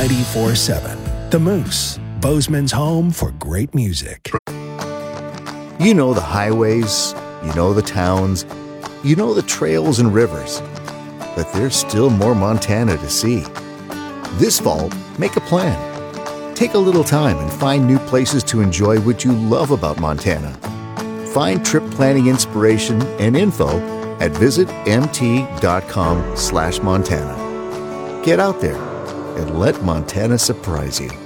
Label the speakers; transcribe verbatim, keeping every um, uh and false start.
Speaker 1: ninety-four point seven. The Moose, Bozeman's home for great music.
Speaker 2: You know the highways, you know the towns, you know the trails and rivers. But there's still more Montana to see. This fall, make a plan. Take a little time and find new places to enjoy what you love about Montana. Find trip planning inspiration and info at visitmt.com slash Montana. Get out there and let Montana surprise you.